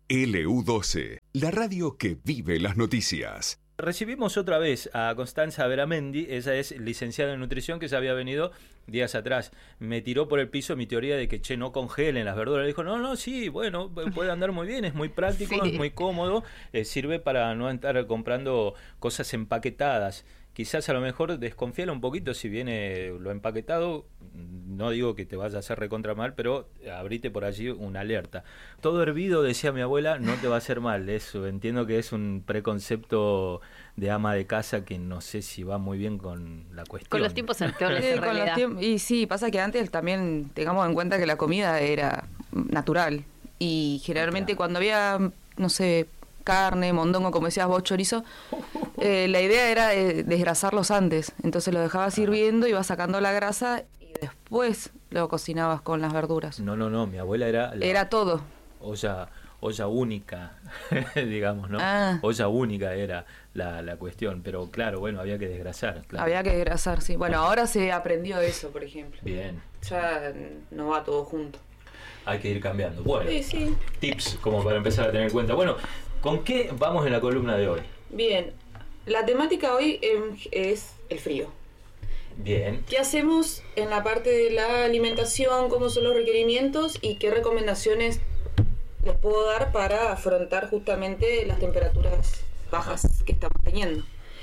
LU12, la radio que vive las noticias. Recibimos otra vez a Constanza Veramendi, ella es licenciada en nutrición que ya había venido días atrás. Me tiró por el piso mi teoría de que no congelen las verduras. Le dijo, no, sí, bueno, puede andar muy bien, es muy práctico, sí. Es muy cómodo, sirve para no estar comprando cosas empaquetadas. Quizás a lo mejor desconfíala un poquito si viene lo empaquetado, no digo que te vaya a hacer recontra mal, pero abrite por allí una alerta. Todo hervido, decía mi abuela, no te va a hacer mal. Eso entiendo que es un preconcepto de ama de casa que no sé si va muy bien con la cuestión. Con los tiempos actuales, en realidad. Y sí, pasa que antes también tengamos en cuenta que la comida era natural y generalmente claro, cuando había, no sé, carne, mondongo, como decías vos, chorizo, la idea era desgrasarlos antes, entonces lo dejabas hirviendo, ibas sacando la grasa y después lo cocinabas con las verduras. No, mi abuela era todo. Olla única, digamos, ¿no? Olla única era la cuestión, pero claro, bueno, había que desgrasar. Claro. Había que desgrasar, sí. Bueno, ahora se aprendió eso, por ejemplo. Bien. Ya no va todo junto. Hay que ir cambiando. Bueno, sí. Tips como para empezar a tener en cuenta. Bueno, ¿con qué vamos en la columna de hoy? Bien, la temática hoy es el frío. Bien. ¿Qué hacemos en la parte de la alimentación? ¿Cómo son los requerimientos? ¿Y qué recomendaciones les puedo dar para afrontar justamente las temperaturas bajas que estamos teniendo?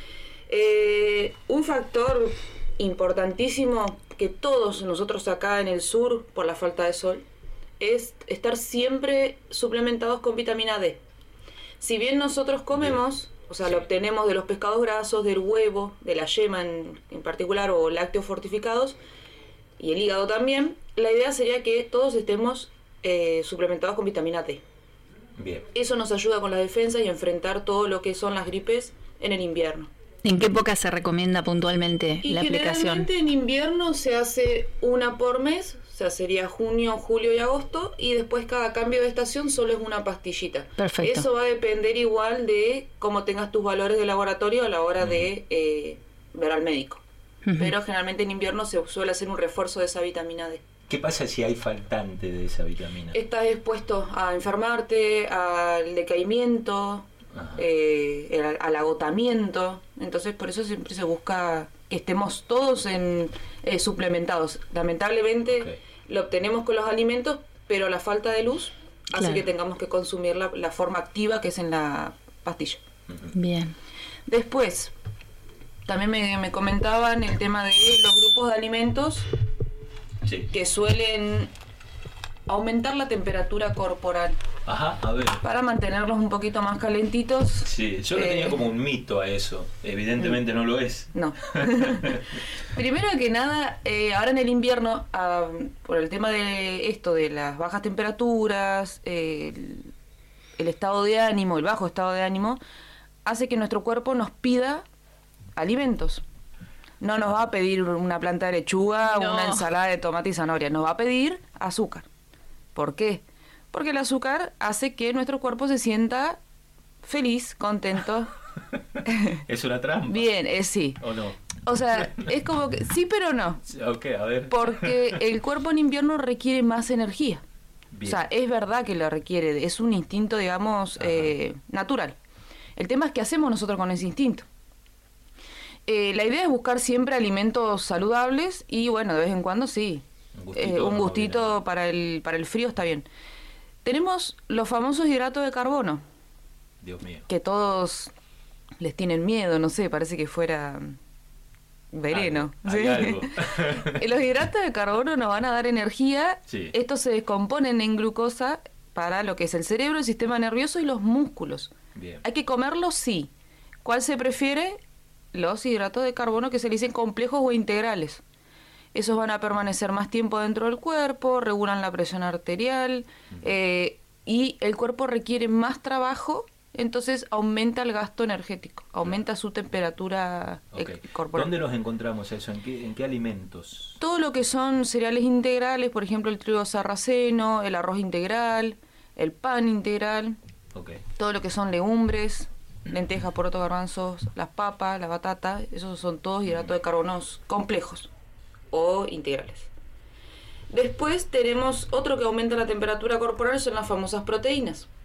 Un factor importantísimo que todos nosotros acá en el sur, por la falta de sol, es estar siempre suplementados con vitamina D. Si bien nosotros comemos, o sea, lo obtenemos de los pescados grasos, del huevo, de la yema en particular, o lácteos fortificados, y el hígado también, la idea sería que todos estemos suplementados con vitamina D. Bien. Eso nos ayuda con las defensas y a enfrentar todo lo que son las gripes en el invierno. ¿En qué época se recomienda puntualmente la aplicación? Generalmente en invierno se hace una por mes, o sea, sería junio, julio y agosto, y después cada cambio de estación solo es una pastillita. Perfecto. Eso va a depender igual de cómo tengas tus valores de laboratorio a la hora de ver al médico. Pero generalmente en invierno se suele hacer un refuerzo de esa vitamina D. ¿Qué pasa si hay faltante de esa vitamina? Estás expuesto a enfermarte, al decaimiento, al agotamiento. Entonces por eso siempre se busca que estemos todos suplementados. Lamentablemente lo obtenemos con los alimentos, pero la falta de luz hace que tengamos que consumir la forma activa que es en la pastilla. Bien. Después también me comentaban el tema de los grupos de alimentos que suelen aumentar la temperatura corporal. Ajá, a ver. Para mantenerlos un poquito más calentitos. Sí, yo le tenía como un mito a eso. Evidentemente no lo es. No. Primero que nada, ahora en el invierno, por el tema de esto, de las bajas temperaturas, el estado de ánimo, el bajo estado de ánimo, hace que nuestro cuerpo nos pida alimentos. No nos va a pedir una planta de lechuga o una ensalada de tomate y zanahoria. Nos va a pedir azúcar. ¿Por qué? Porque el azúcar hace que nuestro cuerpo se sienta feliz, contento. ¿Es una trampa? Bien, sí. ¿O no? O sea, es como que sí, pero no. Ok, a ver. Porque el cuerpo en invierno requiere más energía. Bien. O sea, es verdad que lo requiere. Es un instinto, digamos, natural. El tema es qué hacemos nosotros con ese instinto. La idea es buscar siempre alimentos saludables y, bueno, de vez en cuando sí. Un gustito para el frío está bien. Tenemos los famosos hidratos de carbono. Dios mío. Que todos les tienen miedo, no sé, parece que fuera veneno. Hay algo. Los hidratos de carbono nos van a dar energía. Sí. Estos se descomponen en glucosa para lo que es el cerebro, el sistema nervioso y los músculos. Bien. Hay que comerlos, sí. ¿Cuál se prefiere? Los hidratos de carbono que se le dicen complejos o integrales. Esos van a permanecer más tiempo dentro del cuerpo, regulan la presión arterial y el cuerpo requiere más trabajo, entonces aumenta el gasto energético, aumenta su temperatura corporal. ¿Dónde los encontramos eso? ¿En qué alimentos? Todo lo que son cereales integrales, por ejemplo el trigo sarraceno, el arroz integral, el pan integral, todo lo que son legumbres, lentejas, porotos, garbanzos, las papas, la batata, esos son todos hidratos de carbonos complejos o integrales. Después tenemos otro que aumenta la temperatura corporal, son las famosas proteínas.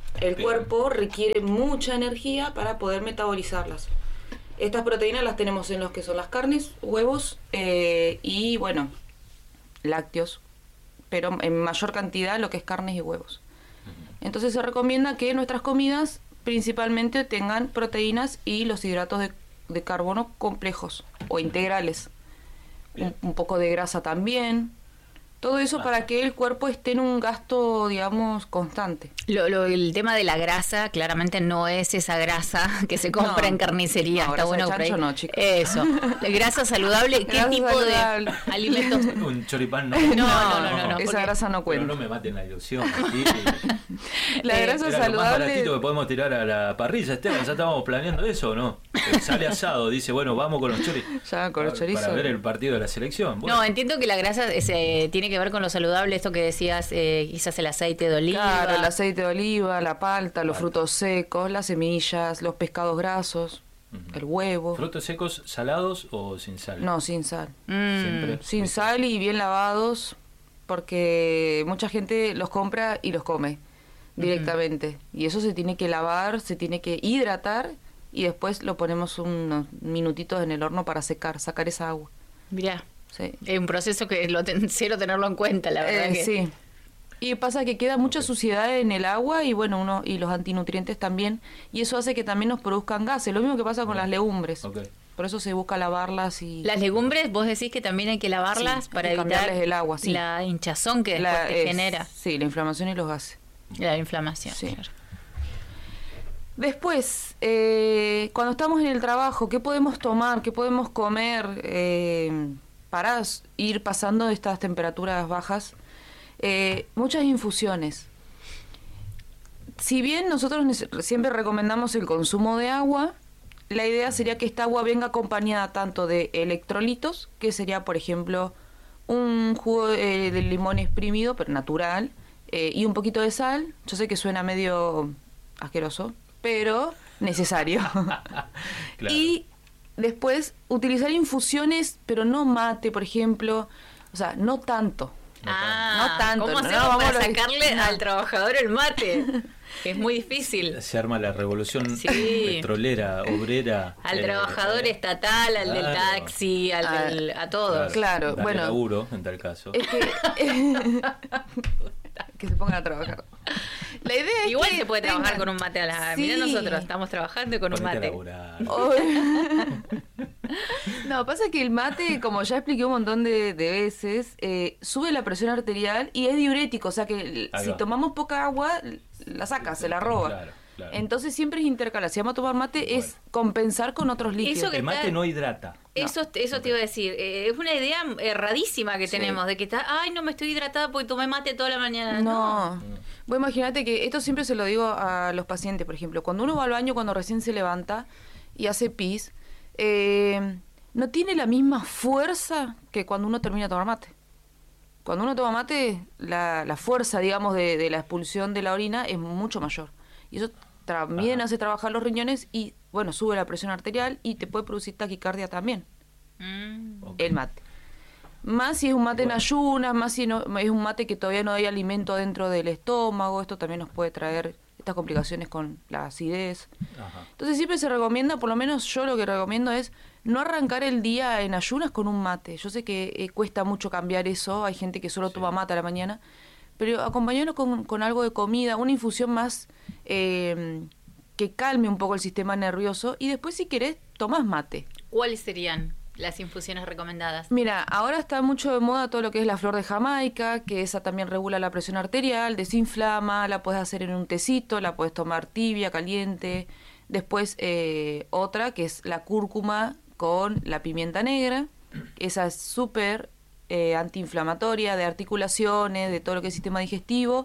El cuerpo requiere mucha energía para poder metabolizarlas. Estas proteínas las tenemos en los que son las carnes, huevos y, bueno, lácteos, pero en mayor cantidad lo que es carnes y huevos. Entonces se recomienda que nuestras comidas principalmente tengan proteínas y los hidratos de carbono complejos o integrales. Un poco de grasa también. Todo eso para que el cuerpo esté en un gasto, digamos, constante. El tema de la grasa, claramente no es esa grasa que se compra en carnicería. No, está bueno de chancho por ahí. no, chicos. Eso. Grasa saludable, ¿qué tipo de alimentos? Un choripán no. No. Esa porque... grasa no cuenta. Pero no me maten la ilusión. Sí. La grasa Era lo más saludable. baratito que podemos tirar a la parrilla, Esteban. ¿Ya estábamos planeando eso o no? Sale asado, dice, bueno, vamos con los chorizos. Ya, con los chorizos. Para ver el partido de la selección. Bueno. No, entiendo que la grasa tiene que ver con lo saludable, esto que decías, quizás el aceite de oliva. Claro, el aceite de oliva, la palta, los frutos secos, las semillas, los pescados grasos, el huevo. ¿Frutos secos salados o sin sal? No, sin sal. Siempre. Sin sal y bien lavados, porque mucha gente los compra y los come directamente. Y eso se tiene que lavar, se tiene que hidratar y después lo ponemos unos minutitos en el horno para sacar esa agua. Mirá, Sí. es un proceso que cero tenerlo en cuenta, la verdad. Sí. Y pasa que queda mucha suciedad en el agua y bueno, y los antinutrientes también, y eso hace que también nos produzcan gases. Lo mismo que pasa con las legumbres. Okay. Por eso se busca lavarlas y Las legumbres, vos decís que también hay que lavarlas Sí, para hay que evitar cambiarles el agua, sí. la hinchazón que después te genera. Sí, la inflamación y los gases. La inflamación. Sí. Claro. Después, cuando estamos en el trabajo, ¿qué podemos tomar? ¿Qué podemos comer para ir pasando estas temperaturas bajas? Muchas infusiones. Si bien nosotros siempre recomendamos el consumo de agua, la idea sería que esta agua venga acompañada tanto de electrolitos, que sería, por ejemplo, un jugo de limón exprimido, pero natural, y un poquito de sal. Yo sé que suena medio asqueroso, pero necesario. Claro. Y después utilizar infusiones, pero no mate, por ejemplo, o sea, no tanto. No tanto, ¿Cómo no, hacemos vamos para a lo- sacarle no. al trabajador el mate? Es muy difícil. Se arma la revolución Sí. petrolera, obrera. Al trabajador estatal, al del claro. taxi, a todos. Claro, Dale bueno. laburo, en tal caso. Es que que se pongan a trabajar. La idea es Igual que se puede trabajar tengan- con un mate a la... Sí. Mirá, nosotros estamos trabajando con un Ponete a mate. laburar. No, pasa que el mate, como ya expliqué un montón de veces, sube la presión arterial y es diurético, o sea que Ahí si va. tomamos poca agua, la saca, se la roba. Claro, claro. Entonces siempre es intercalar. Si vamos a tomar mate, es compensar con otros líquidos. Eso que El mate está- no hidrata. Eso te iba a decir. Es una idea erradísima que Sí. tenemos, de que ay, no me estoy hidratada porque tomé mate toda la mañana. No. Vos imagínate que esto siempre se lo digo a los pacientes, por ejemplo, cuando uno va al baño cuando recién se levanta y hace pis, no tiene la misma fuerza que cuando uno termina de tomar mate. Cuando uno toma mate, la fuerza, digamos, de la expulsión de la orina es mucho mayor. Y eso también hace trabajar los riñones y, bueno, sube la presión arterial y te puede producir taquicardia también, el mate. Más si es un mate en ayunas, más si no, es un mate que todavía no hay alimento dentro del estómago, esto también nos puede traer estas complicaciones con la acidez. Ajá. Entonces siempre se recomienda, por lo menos yo lo que recomiendo es no arrancar el día en ayunas con un mate. Yo sé que cuesta mucho cambiar eso, hay gente que solo toma mate a la mañana, pero acompañarlo con algo de comida, una infusión más que calme un poco el sistema nervioso y después si querés tomás mate. ¿Cuáles serían las infusiones recomendadas? Mira, ahora está mucho de moda todo lo que es la flor de Jamaica, que esa también regula la presión arterial, desinflama, la puedes hacer en un tecito, la puedes tomar tibia, caliente. Después otra que es la cúrcuma con la pimienta negra, esa es súper antiinflamatoria, de articulaciones, de todo lo que es sistema digestivo.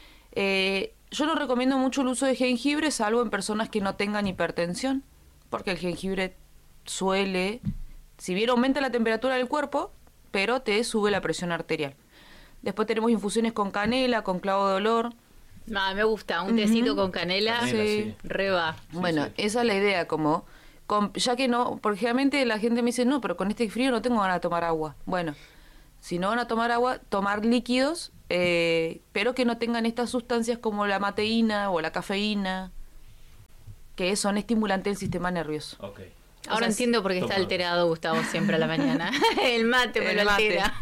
Yo no recomiendo mucho el uso de jengibre, salvo en personas que no tengan hipertensión, porque el jengibre suele, si bien aumenta la temperatura del cuerpo, pero te sube la presión arterial. Después tenemos infusiones con canela, con clavo de olor. Me gusta, un tecito con canela, Canela, Sí. sí. re va. Bueno, sí. esa es la idea, como ya que no, porque generalmente la gente me dice, no, pero con este frío no tengo ganas de tomar agua. Bueno, si no van a tomar agua, tomar líquidos pero que no tengan estas sustancias como la mateína o la cafeína, que son estimulantes del sistema nervioso. Okay. Ahora entiendo por qué está alterado Gustavo siempre a la mañana. El mate me lo altera.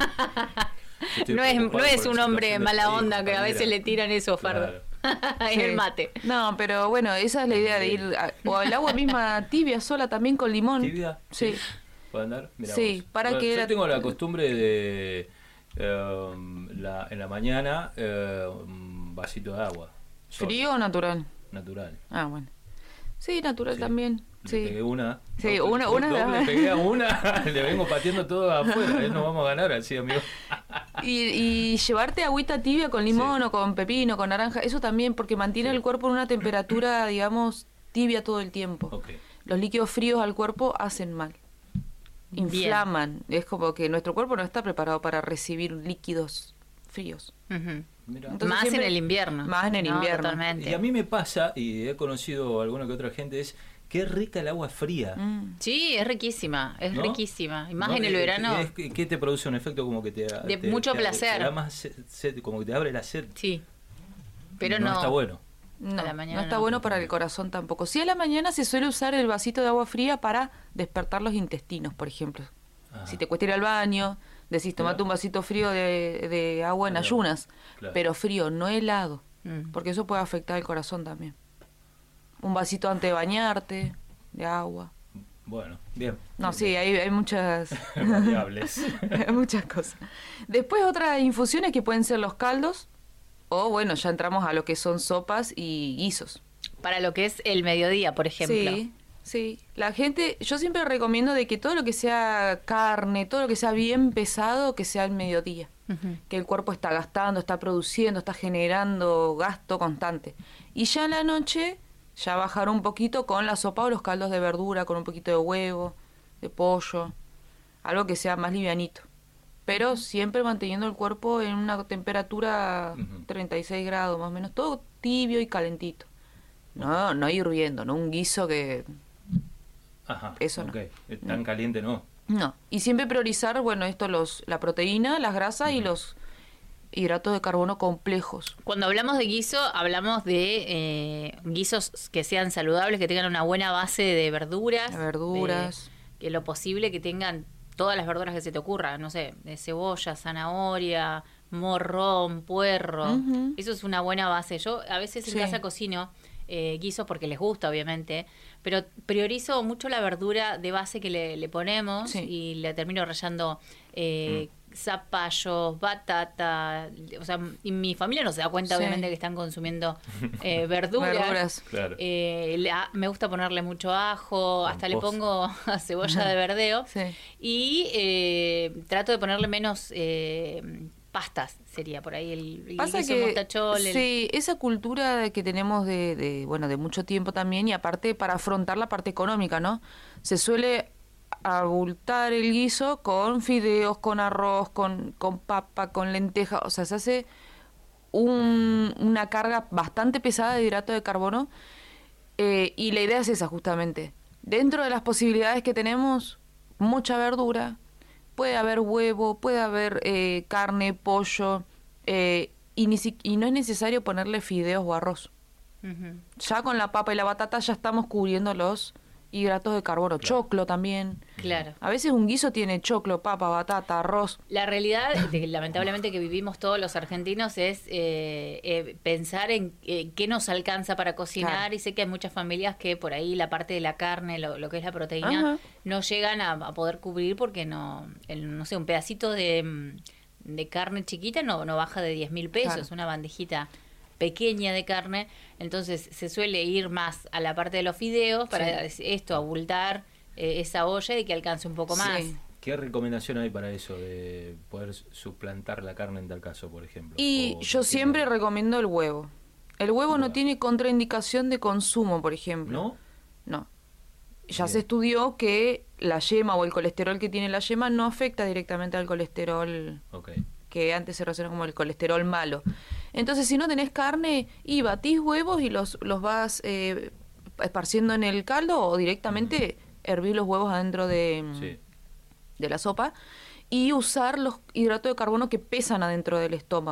No es un hombre mala onda que a veces le tiran eso, Fardo. Es el mate. No, pero bueno, esa es la idea de ir o al agua misma tibia sola también con limón. ¿Tibia? Sí. ¿Puede andar? Mirá sí, vos. para que yo tengo la costumbre de en la mañana un vasito de agua. ¿Frío o natural? Natural. Ah, bueno. Sí, natural también. Le Sí. pegué una. Sí, no, una. Le pegué a una, le vengo pateando todo afuera. No vamos a ganar así, amigo. Y llevarte agüita tibia con limón o con pepino, con naranja, eso también, porque mantiene el cuerpo en una temperatura, digamos, tibia todo el tiempo. Okay. Los líquidos fríos al cuerpo hacen mal. Inflaman. Es como que nuestro cuerpo no está preparado para recibir líquidos fríos. Más en el invierno. Más en el invierno. Totalmente. Y a mí me pasa, y he conocido a alguna que otra gente, es qué rica el agua fría. Sí, es riquísima, ¿no? riquísima. Y más ¿No? en el verano. ¿Qué te produce un efecto como que mucho placer. Te da más sed, como que te abre la sed. Sí. Pero no está bueno. No, a la mañana no está bueno para el corazón tampoco. Sí, a la mañana se suele usar el vasito de agua fría para despertar los intestinos, por ejemplo. Ajá. Si te cuesta ir al baño, decís, tomate un vasito frío de agua en ayunas, pero frío, no helado, porque eso puede afectar el corazón también. Un vasito antes de bañarte, de agua. Bueno, bien. No, sí, hay muchas variables. hay muchas cosas. Después otras infusiones que pueden ser los caldos, o bueno, ya entramos a lo que son sopas y guisos. Para lo que es el mediodía, por ejemplo. Sí. La gente, yo siempre recomiendo de que todo lo que sea carne, todo lo que sea bien pesado, que sea al mediodía. Que el cuerpo está gastando, está produciendo, está generando gasto constante. Y ya en la noche, ya bajar un poquito con la sopa o los caldos de verdura, con un poquito de huevo, de pollo, algo que sea más livianito. Pero siempre manteniendo el cuerpo en una temperatura 36 grados más o menos, todo tibio y calentito. No hirviendo, no un guiso que... Ajá, eso no. Tan caliente no. No, y siempre priorizar, bueno, la proteína, las grasas y los hidratos de carbono complejos. Cuando hablamos de guiso, hablamos de guisos que sean saludables, que tengan una buena base de verduras. Que lo posible que tengan todas las verduras que se te ocurran, no sé, de cebolla, zanahoria, morrón, puerro. Eso es una buena base. Yo a veces en casa cocino guisos porque les gusta, obviamente, pero priorizo mucho la verdura de base que le ponemos y le termino rallando zapallos, batata, o sea, y mi familia no se da cuenta obviamente que están consumiendo verduras. Claro. Me gusta ponerle mucho ajo, hasta le pongo cebolla de verdeo y trato de ponerle menos pastas, sería por ahí el guiso mostachol. Sí, esa cultura que tenemos de mucho tiempo también, y aparte para afrontar la parte económica, ¿no? Se suele abultar el guiso con fideos, con arroz, con papa, con lenteja, o sea, se hace una carga bastante pesada de hidrato de carbono, y la idea es esa justamente. Dentro de las posibilidades que tenemos, mucha verdura, puede haber huevo, puede haber carne, pollo, y no es necesario ponerle fideos o arroz. Ya con la papa y la batata ya estamos cubriendo los hidratos de carbono. Choclo también. Claro. A veces un guiso tiene choclo, papa, batata, arroz. La realidad, lamentablemente, que vivimos todos los argentinos es pensar en qué nos alcanza para cocinar, y sé que hay muchas familias que por ahí la parte de la carne, lo que es la proteína, no llegan a poder cubrir porque no sé, un pedacito de carne chiquita no baja de 10.000 pesos, una bandejita pequeña de carne, entonces se suele ir más a la parte de los fideos para esto, abultar esa olla y que alcance un poco más. ¿Qué recomendación hay para eso, de poder suplantar la carne en tal caso, por ejemplo? Y yo siempre recomiendo el huevo. El huevo no tiene contraindicación de consumo, por ejemplo. ¿No? No. Ya se estudió que la yema o el colesterol que tiene la yema no afecta directamente al colesterol que antes se relaciona como el colesterol malo. Entonces, si no tenés carne, y batís huevos y los vas esparciendo en el caldo, o directamente hervir los huevos adentro de la sopa, y usar los hidratos de carbono que pesan adentro del estómago.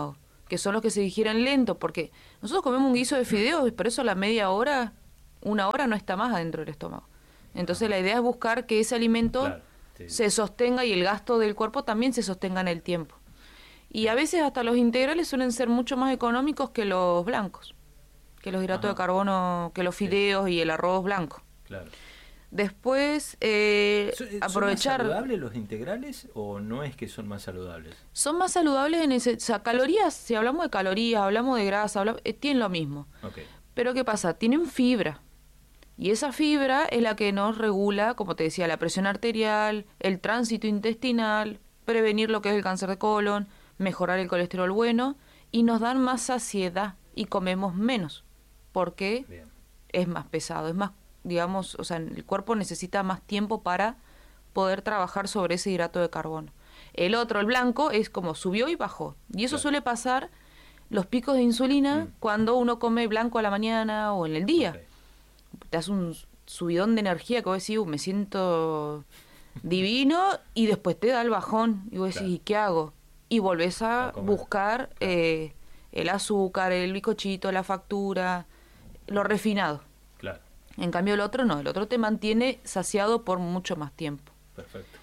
que son los que se digieren lento, porque nosotros comemos un guiso de fideos, pero eso a la media hora, 1 hora no está más adentro del estómago. Entonces la idea es buscar que ese alimento Claro, sí. se sostenga y el gasto del cuerpo también se sostenga en el tiempo. Y a veces hasta los integrales suelen ser mucho más económicos que los blancos, que los hidratos Ajá. de carbono, que los fideos y el arroz blanco. Claro. Después, ¿Son aprovechar... más saludables los integrales o no es que son más saludables? Son más saludables en ese... O sea, calorías, si hablamos de calorías, hablamos de grasa, tienen lo mismo. Ok. Pero ¿qué pasa? Tienen fibra. Y esa fibra es la que nos regula, como te decía, la presión arterial, el tránsito intestinal, prevenir lo que es el cáncer de colon, mejorar el colesterol bueno y nos dan más saciedad y comemos menos porque Bien. es más pesado, es más, digamos, o sea, el cuerpo necesita más tiempo para poder trabajar sobre ese hidrato de carbono. El otro, el blanco, es como subió y bajó. Y eso Claro. suele pasar los picos de insulina cuando uno come blanco a la mañana o en el día. Ok. Te hace un subidón de energía que vos decís, me siento divino, y después te da el bajón y vos decís, Claro. ¿y qué hago? Y volvés a A comer. buscar el azúcar, el bizcochito, la factura, lo refinado. Claro. En cambio el otro no, el otro te mantiene saciado por mucho más tiempo. Perfecto.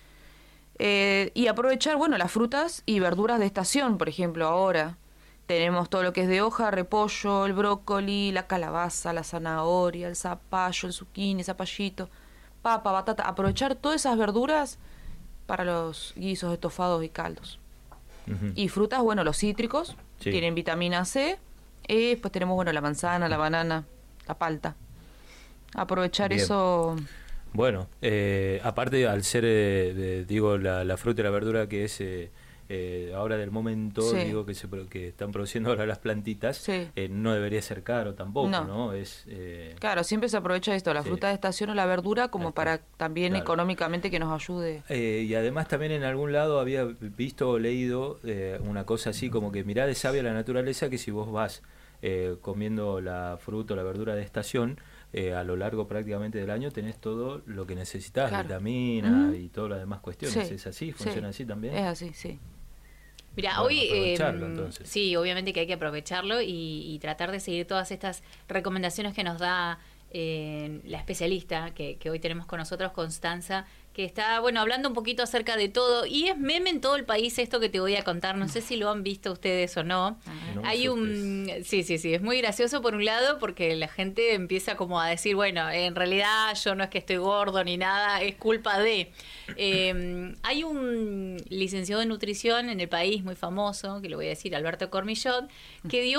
Y aprovechar, bueno, las frutas y verduras de estación, por ejemplo, ahora tenemos todo lo que es de hoja, repollo, el brócoli, la calabaza, la zanahoria, el zapallo, el zucchini, el zapallito, papa, batata. Aprovechar todas esas verduras para los guisos, estofados y caldos. Ujú. Y frutas, bueno, los cítricos, Sí. tienen vitamina C. Y después tenemos, bueno, la manzana, la banana, la palta. Aprovechar Bien. eso. Bueno, aparte al ser, digo, la fruta y la verdura que es ahora del momento, Sí. digo, que están produciendo ahora las plantitas, Sí. no debería ser caro tampoco, No. ¿no? Es, Claro, siempre se aprovecha esto, la Sí. fruta de estación o la verdura, como Ahí está. para también Claro. económicamente que nos ayude. y además también en algún lado había visto o leído una cosa así como que mirá de sabia la naturaleza que si vos vas comiendo la fruta o la verdura de estación, a lo largo prácticamente del año tenés todo lo que necesitas, Claro. vitaminas Ujú. y todas las demás cuestiones. Sí, ¿Es así? sí. ¿Funciona así también? Es así, sí. Mira, Bueno, hoy aprovecharlo, entonces. sí, obviamente que hay que aprovecharlo y tratar de seguir todas estas recomendaciones que nos da la especialista que hoy tenemos con nosotros, Constanza, que está, bueno, hablando un poquito acerca de todo, y es meme en todo el país esto que te voy a contar, no sé si lo han visto ustedes o no. No me Hay sí, es muy gracioso por un lado porque la gente empieza como a decir, bueno, en realidad yo no es que estoy gordo ni nada, es culpa de... hay un licenciado en nutrición en el país muy famoso, que lo voy a decir, Alberto Cormillot, que dio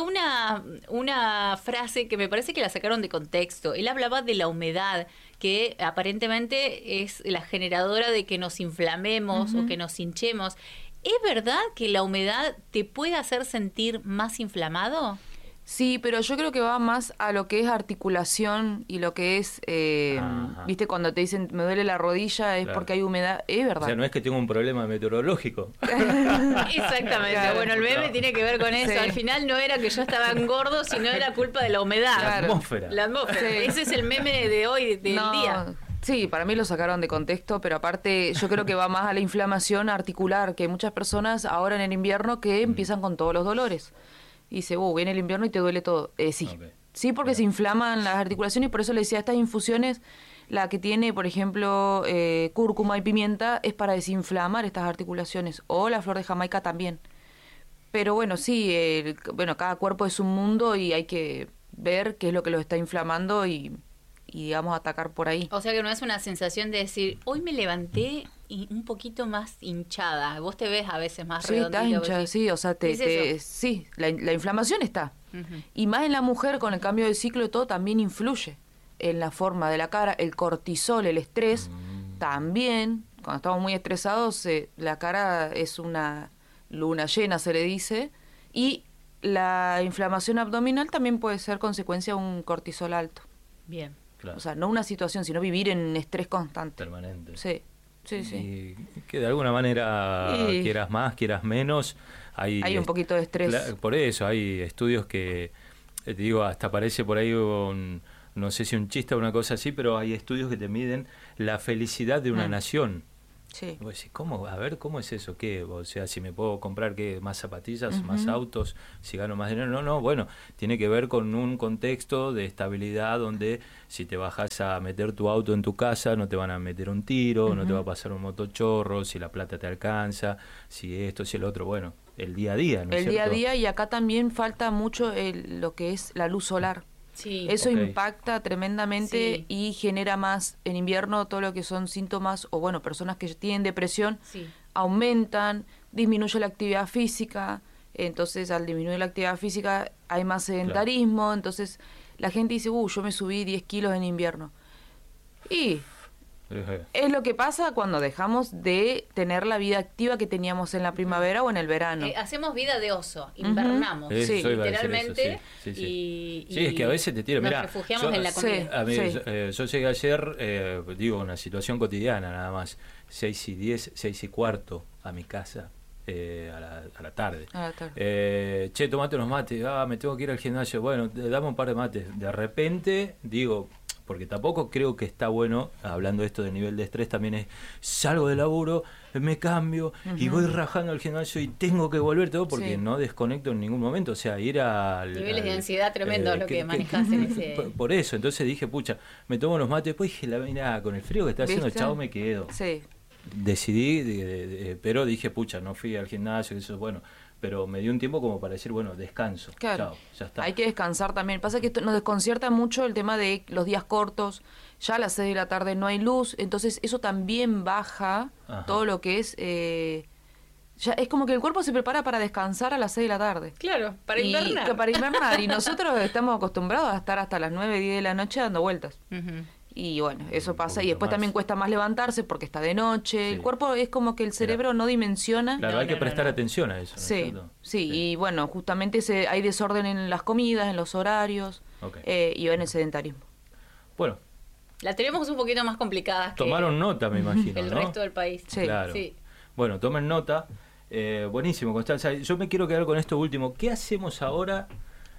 una frase que me parece que la sacaron de contexto. Él hablaba de la humedad, que aparentemente es la generadora de que nos inflamemos o que nos hinchemos. ¿Es verdad que la humedad te puede hacer sentir más inflamado? Sí, pero yo creo que va más a lo que es articulación y lo que es, Ajá. viste, cuando te dicen me duele la rodilla es Claro. porque hay humedad, es O verdad. sea, no es que tengo un problema meteorológico. Exactamente. Claro. Bueno, el meme tiene que ver con eso. Sí. Al final no era que yo estaba gordo, sino era culpa de la humedad. La Claro. atmósfera. La atmósfera. Sí. Ese es el meme de hoy, del No, día. Sí, para mí lo sacaron de contexto, pero aparte yo creo que va más a la inflamación articular, que hay muchas personas ahora en el invierno que empiezan con todos los dolores. Y dice, viene el invierno y te duele todo. Sí, Ok. sí, porque se inflaman las articulaciones y por eso le decía, estas infusiones, la que tiene, por ejemplo, cúrcuma y pimienta, es para desinflamar estas articulaciones, o la flor de Jamaica también. Pero bueno, sí, bueno, cada cuerpo es un mundo y hay que ver qué es lo que los está inflamando y digamos, atacar por ahí. O sea que no es una sensación de decir, hoy me levanté un poquito más hinchada. Vos te ves a veces más Sí, está redondito. hincha, ¿ves? sí, o sea, ¿Qué es eso? sí, la inflamación está. Ujú. Y más en la mujer, con el cambio de ciclo y todo, también influye en la forma de la cara. El cortisol, el estrés, también, cuando estamos muy estresados, la cara es una luna llena, se le dice, y la inflamación abdominal también puede ser consecuencia de un cortisol alto. Bien. Claro. O sea, no una situación, sino vivir en estrés constante. Permanente. Sí, sí, sí. Y que de alguna manera, Y- quieras más, quieras menos, Hay un poquito de estrés. Por eso, hay estudios que, te digo, hasta parece por ahí no sé si un chiste o una cosa así, pero hay estudios que te miden la felicidad de una nación. Sí. Y vos decís, ¿cómo? A ver, ¿cómo es eso? ¿Qué? O sea, si me puedo comprar ¿qué? Más zapatillas, más autos, si gano más dinero. No, bueno, tiene que ver con un contexto de estabilidad donde si te bajas a meter tu auto en tu casa, no te van a meter un tiro, no te va a pasar un motochorro, si la plata te alcanza, si esto, si el otro, bueno, el día a día, ¿no es El día a cierto? día, y acá también falta mucho lo que es la luz solar. Sí. Eso Ok. impacta tremendamente Sí. y genera más en invierno todo lo que son síntomas o bueno, personas que tienen depresión Sí. aumentan, disminuye la actividad física, entonces al disminuir la actividad física hay más sedentarismo, entonces la gente dice, yo me subí 10 kilos en invierno. Y es lo que pasa cuando dejamos de tener la vida activa que teníamos en la primavera o en el verano. Hacemos vida de oso, invernamos, Eso Sí. iba a decir literalmente, eso, sí, sí, sí. Y, Sí, es que a veces te tira, nos mirá, refugiamos yo- en la comida. A mí, Sí. yo llegué ayer, digo, una situación cotidiana nada más, 6:10, 6:15 a mi casa, a la tarde. A la tarde. Che, tomate unos mates, me tengo que ir al gimnasio, bueno, dame un par de mates. De repente, digo, porque tampoco creo que está bueno, hablando de esto del nivel de estrés, también es, salgo del laburo, me cambio y voy rajando al gimnasio y tengo que volver todo porque Sí. no desconecto en ningún momento, o sea, ir al... Niveles de ansiedad tremendos lo que que- manejás en ese... Por eso, entonces dije, pucha, me tomo unos mates, después dije, mirá, con el frío que está haciendo, ¿Viste? chao, me quedo. Sí. Decidí, pero dije, pucha, no fui al gimnasio, eso, bueno, pero me dio un tiempo como para decir, bueno, descanso, Claro. chao, ya está. Hay que descansar también. Pasa que esto nos desconcierta mucho el tema de los días cortos. Ya a las 6 de la tarde no hay luz, entonces eso también baja Ajá. todo lo que es... ya es como que el cuerpo se prepara para descansar a las 6 de la tarde. Claro, para Y- invernar. que para invernar. Y nosotros estamos acostumbrados a estar hasta las 9, 10 de la noche dando vueltas. Ujú. Y bueno, eso Un pasa. Y poquito después más. también cuesta más levantarse porque está de noche. Sí. El cuerpo es como que el cerebro no dimensiona. Claro, No, hay que no, prestar no. atención a eso, ¿no es Sí, cierto? sí, y bueno, justamente hay desorden en las comidas, en los horarios Ok. y en el sedentarismo. Bueno, La tenemos un poquito más complicada que tomaron nota, me imagino, el ¿no? resto del país. Sí. Claro. Sí. Bueno, tomen nota. Buenísimo, Constanza. Yo me quiero quedar con esto último. ¿Qué hacemos ahora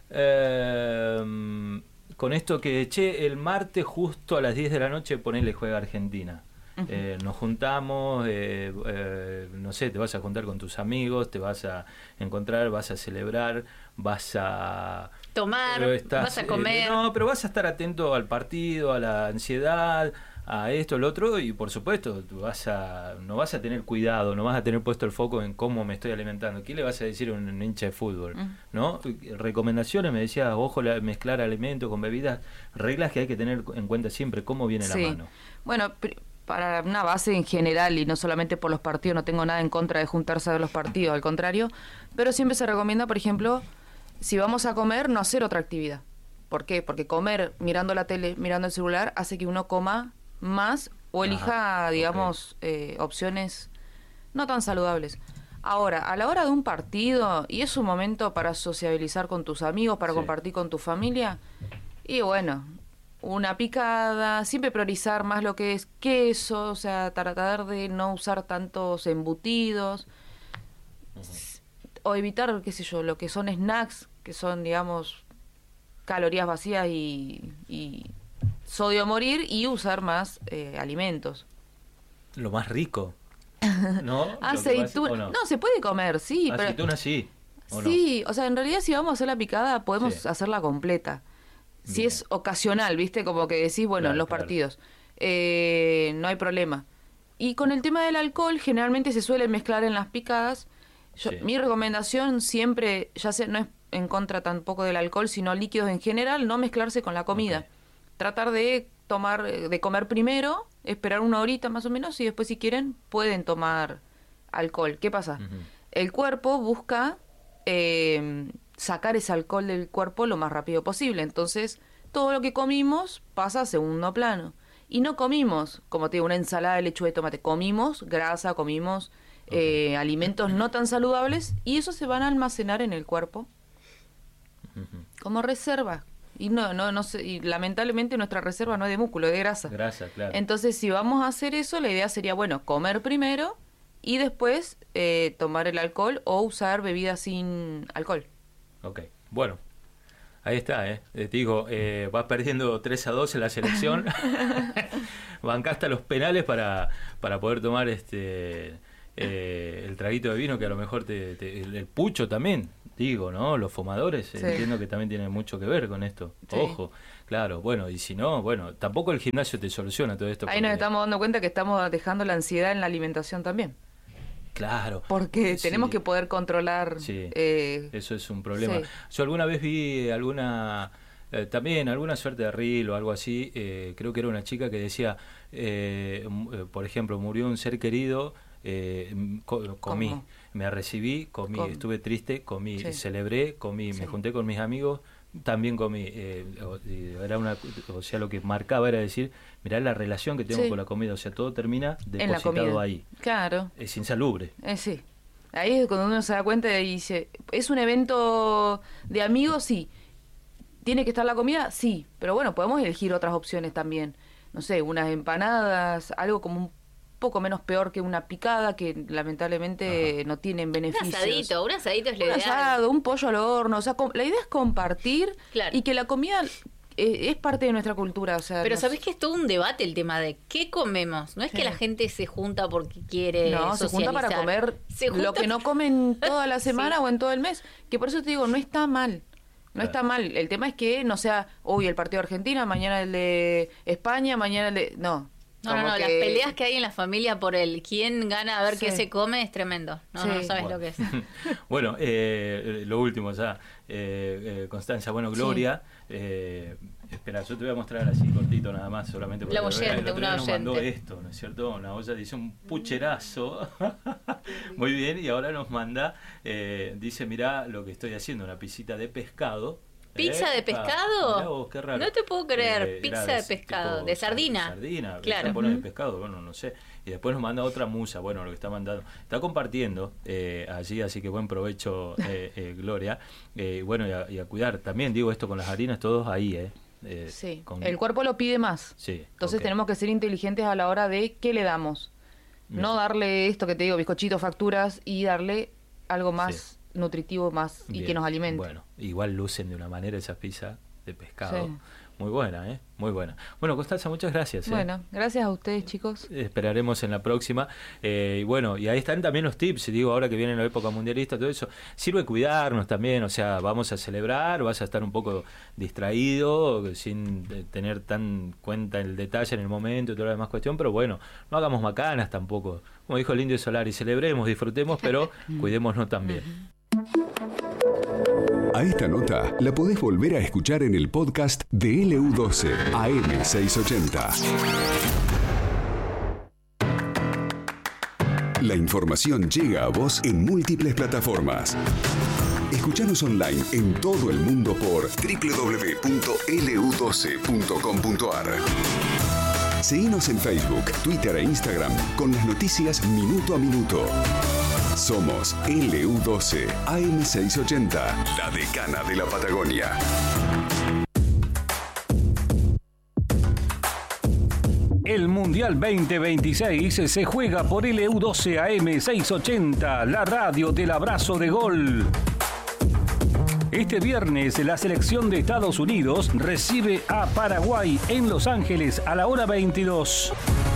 con esto que, che, el martes justo a las 10 de la noche ponele juega Argentina? Nos juntamos, no sé, te vas a juntar con tus amigos, te vas a encontrar, vas a celebrar, vas a... Tomar, vas a comer. no, pero vas a estar atento al partido, a la ansiedad, a esto, al otro, y por supuesto no vas a tener cuidado, no vas a tener puesto el foco en cómo me estoy alimentando. ¿Qué le vas a decir a un hincha de fútbol? ¿No? Recomendaciones, me decía, ojo, mezclar alimentos con bebidas, reglas que hay que tener en cuenta siempre, cómo viene Sí. la mano. Bueno, para una base en general y no solamente por los partidos, no tengo nada en contra de juntarse a ver los partidos, al contrario, pero siempre se recomienda, por ejemplo, si vamos a comer, no hacer otra actividad. ¿Por qué? Porque comer mirando la tele, mirando el celular, hace que uno coma más o elija, Ajá, digamos, opciones no tan saludables. Ahora, a la hora de un partido, y es un momento para sociabilizar con tus amigos, para Sí. compartir con tu familia, y bueno, una picada, siempre priorizar más lo que es queso, o sea, tratar de no usar tantos embutidos, o evitar, qué sé yo, lo que son snacks, que son, digamos, calorías vacías y sodio a morir, y usar más alimentos. Lo más rico, ¿no? Lo que Aceituna, más- ¿o no, se puede comer, sí, pero... Aceituna sí, ¿o no? Sí, o sea, en realidad si vamos a hacer la picada podemos Sí. hacerla completa. Si Bien. es ocasional, ¿viste? Como que decís, bueno, Claro, en los claro. partidos, no hay problema. Y con el tema del alcohol, generalmente se suele mezclar en las picadas. Sí. Mi recomendación siempre, ya sea, no es en contra tampoco del alcohol, sino líquidos en general, no mezclarse con la comida. Ok. Tratar de de comer primero, esperar una horita más o menos, y después si quieren pueden tomar alcohol. ¿Qué pasa? Ujú. El cuerpo busca sacar ese alcohol del cuerpo lo más rápido posible. Entonces, todo lo que comimos pasa a segundo plano. Y no comimos, como te digo, una ensalada de lechuga y tomate. Comimos grasa, comimos alimentos no tan saludables, y eso se van a almacenar en el cuerpo Ujú. como reserva. Y y lamentablemente nuestra reserva no es de músculo, es de grasa. Grasa, claro. Entonces, si vamos a hacer eso, la idea sería, bueno, comer primero y después tomar el alcohol o usar bebidas sin alcohol. Ok, bueno. Ahí está, te digo, vas perdiendo 3-2 en la selección. Bancaste los penales para poder tomar el traguito de vino, que a lo mejor el pucho también, digo, ¿no? Los fumadores, Sí. entiendo que también tienen mucho que ver con esto. Sí. Ojo, claro, bueno, y si no, bueno, tampoco el gimnasio te soluciona todo esto. Ahí nos estamos dando cuenta que estamos dejando la ansiedad en la alimentación también. Claro. Porque tenemos Sí. que poder controlar. Sí, eso es un problema. sí. Yo alguna vez vi también alguna suerte de reel o algo así, creo que era una chica que decía, por ejemplo, murió un ser querido, comí, ¿Cómo? me recibí, comí, ¿Cómo? estuve triste, comí, Sí. celebré, comí, Sí. me junté con mis amigos, también comí. O sea, lo que marcaba era decir, mirá la relación que tengo Sí. con la comida, o sea, todo termina En la depositado comida. ahí. Claro. Es insalubre. Sí. Ahí es cuando uno se da cuenta y dice, ¿es un evento de amigos? Sí. ¿Tiene que estar la comida? Sí. Pero bueno, podemos elegir otras opciones también. No sé, unas empanadas, algo como un poco menos peor que una picada, que lamentablemente no tienen Un beneficios. asadito es lo Un ideal. asado, un pollo al horno. O sea, la idea es compartir Claro. y que la comida es parte de nuestra cultura. O sea, Pero sabés que es todo un debate el tema de qué comemos. No es Sí. que la gente se junta porque quiere No, se junta para socializar. comer Se junta lo que no comen toda la semana Sí. o en todo el mes. Que por eso te digo, no está mal. No Claro. está mal. El tema es que no sea hoy el partido de Argentina, mañana el de España, mañana el de... No. No, Como las peleas que hay en la familia por el quién gana a ver qué Sí. se come es tremendo. No, Sí. no sabes Bueno. lo que es. Bueno, lo último ya, Constanza, bueno, Gloria, espera, yo te voy a mostrar así cortito nada más, solamente porque La el oyente, otro día una nos mandó oyente. esto, ¿no es cierto? Una olla dice un pucherazo, muy bien, y ahora nos manda, dice, mirá lo que estoy haciendo, una pisita de pescado. ¿Pizza de pescado? Mirá vos, qué raro. No te puedo creer, Era pizza de pescado, de sardina. Sardina, Claro. pone de pescado, bueno, no sé. Y después nos manda otra musa, bueno, lo que está mandando. Está compartiendo allí, así que buen provecho, Gloria. Bueno, y a cuidar también, digo esto con las harinas, todos ahí, Sí. con- El cuerpo lo pide más. Sí, Entonces ok. tenemos que ser inteligentes a la hora de qué le damos. Bien. No darle esto que te digo, bizcochitos, facturas, y darle algo más Sí. nutritivo más y Bien. que nos alimente. Bueno, igual lucen de una manera esas pizzas de pescado. Sí. Muy buena, muy buena. Bueno, Constanza, muchas gracias. Bueno, gracias a ustedes, chicos. Esperaremos en la próxima. Y bueno, y ahí están también los tips, digo, ahora que viene la época mundialista, todo eso. Sirve cuidarnos también, o sea, vamos a celebrar, vas a estar un poco distraído, sin tener tan cuenta el detalle en el momento y toda la demás cuestión, pero bueno, no hagamos macanas tampoco. Como dijo el Indio Solari, celebremos, disfrutemos, pero cuidémonos también. A esta nota la podés volver a escuchar en el podcast de LU12 AM680. La información llega a vos en múltiples plataformas. Escuchanos online en todo el mundo por www.lu12.com.ar. Seguinos en Facebook, Twitter e Instagram con las noticias minuto a minuto. Somos LU12 AM680, la decana de la Patagonia. El Mundial 2026 se juega por LU12 AM680, la radio del abrazo de gol. Este viernes la selección de Estados Unidos recibe a Paraguay en Los Ángeles a la hora 22.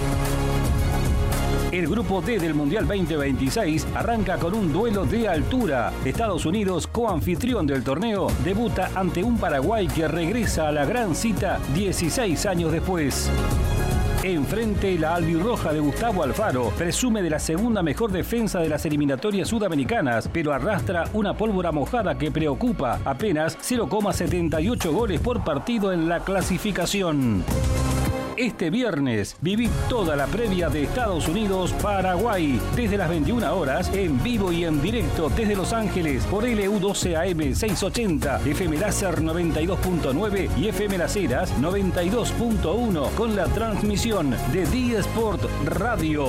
El grupo D del Mundial 2026 arranca con un duelo de altura. Estados Unidos, coanfitrión del torneo, debuta ante un Paraguay que regresa a la gran cita 16 años después. Enfrente, la albirroja de Gustavo Alfaro presume de la segunda mejor defensa de las eliminatorias sudamericanas, pero arrastra una pólvora mojada que preocupa, apenas 0,78 goles por partido en la clasificación. Este viernes viví toda la previa de Estados Unidos-Paraguay desde las 21 horas en vivo y en directo desde Los Ángeles por LU12 AM 680, FM Láser 92.9 y FM Las Heras 92.1 con la transmisión de D-Sport Radio.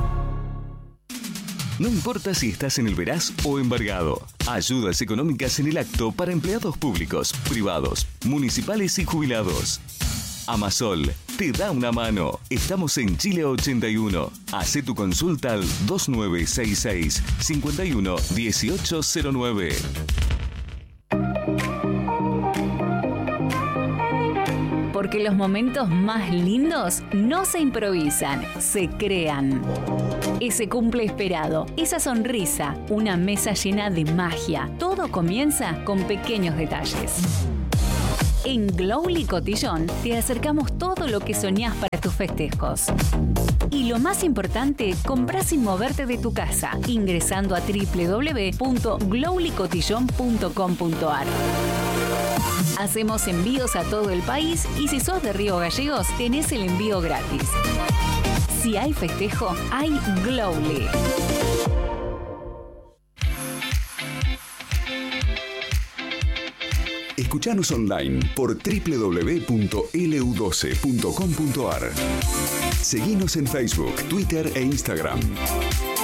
No importa si estás en el Veraz o embargado. Ayudas económicas en el acto para empleados públicos, privados, municipales y jubilados. Amasol te da una mano. Estamos en Chile 81. Hacé tu consulta al 2966 51 1809. Porque los momentos más lindos no se improvisan, se crean. Ese cumple esperado, esa sonrisa, una mesa llena de magia. Todo comienza con pequeños detalles. En Glowly Cotillón te acercamos todo lo que soñás para tus festejos. Y lo más importante, comprás sin moverte de tu casa, ingresando a www.glowlycotillon.com.ar. Hacemos envíos a todo el país y si sos de Río Gallegos, tenés el envío gratis. Si hay festejo, hay Glowly. Escuchanos online por www.lu12.com.ar. Seguinos en Facebook, Twitter e Instagram.